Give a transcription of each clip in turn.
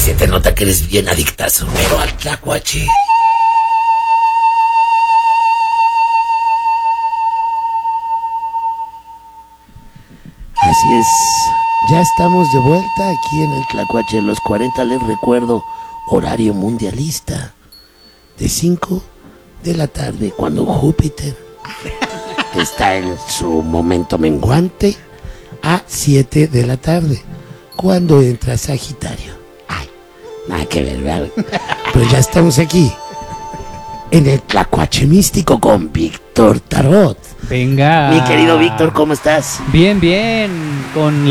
se te nota que eres bien adictazo. Pero al tlacuache. Así es. Ya estamos de vuelta aquí en el Tlacuache de los 40. Les recuerdo, horario mundialista. De 5 de la tarde, cuando Júpiter está en su momento menguante, a 7 de la tarde, cuando entra Sagitario. Ay, nada que ver, ¿verdad? Pero ya estamos aquí, en el Tlacuache místico con Víctor Tarot. Venga. Mi querido Víctor, ¿cómo estás? Bien, bien. Con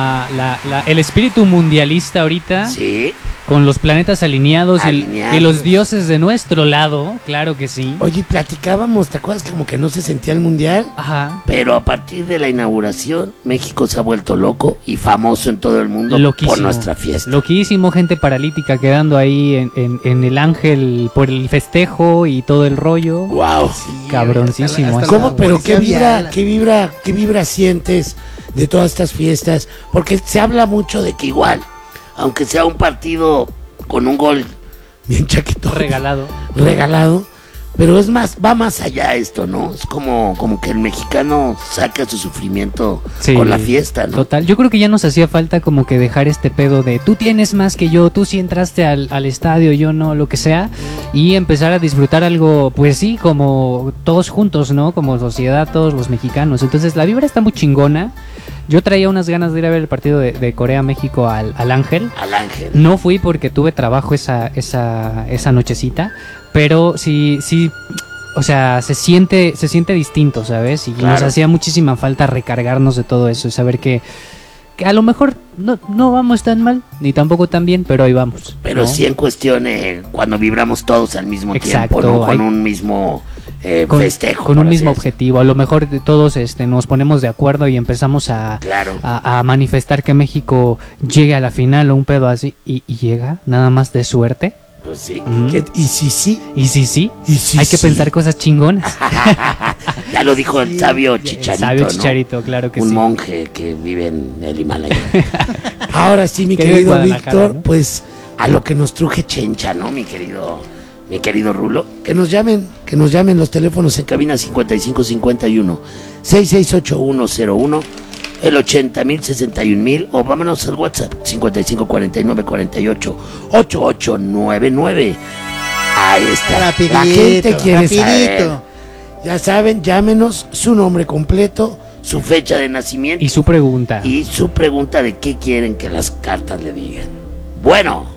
el espíritu mundialista ahorita. Sí. Con los planetas alineados, Alineados. Y los dioses de nuestro lado, claro que sí. Oye, platicábamos, ¿te acuerdas como que no se sentía el mundial? Ajá. Pero a partir de la inauguración, México se ha vuelto loco y famoso en todo el mundo Loquísimo. por nuestra fiesta. Loquísimo, gente paralítica quedando ahí en el Ángel por el festejo y todo el rollo. Wow. Cabroncísimo. hasta ¿Cómo? la Pero policía vial. qué vibra sientes de todas estas fiestas? Porque se habla mucho de que igual, aunque sea un partido con un gol bien chaquito, Regalado. pero es más, va más allá esto, ¿no? Es como que el mexicano saca su sufrimiento Sí, con la fiesta, ¿no? Total, yo creo que ya nos hacía falta como que dejar este pedo de tú tienes más que yo, tú sí entraste al estadio, yo no, lo que sea, y empezar a disfrutar algo, pues sí, como todos juntos, ¿no? Como sociedad, todos los mexicanos. Entonces la vibra está muy chingona. Yo traía unas ganas de ir a ver el partido de Corea-México al Ángel. Al Ángel. No fui porque tuve trabajo esa nochecita, pero sí, o sea, se siente distinto, ¿sabes? Y Claro. nos hacía muchísima falta recargarnos de todo eso y saber que a lo mejor no vamos tan mal, ni tampoco tan bien, pero ahí vamos. Pero ¿no? sí en cuestión cuando vibramos todos al mismo Exacto, tiempo, ¿no? Con hay- un mismo festejo. Con por un así mismo decirlo. objetivo. A lo mejor todos nos ponemos de acuerdo y empezamos Claro. a manifestar que México llegue a la final o un pedo así y llega nada más de suerte. Pues sí. Mm. Y sí. Y sí, Y sí, hay que sí. pensar cosas chingonas. Ya lo dijo el sabio Chicharito, Sabio ¿no? Chicharito, claro que Un sí. monje que vive en el Himalaya. Ahora sí, mi Que vive en querido Guadalajara, Víctor, ¿no? pues a lo que nos truje Chencha, ¿no? Mi querido Rulo. Que nos llamen los teléfonos en cabina 5551 668101, el 80.061.000, o vámonos al WhatsApp 5549488899. Ahí está. Rapidito, La gente quiere rapidito. saber. Ya saben, llámenos su nombre completo, su fecha de nacimiento Y su pregunta. y su pregunta de qué quieren que las cartas le digan. Bueno.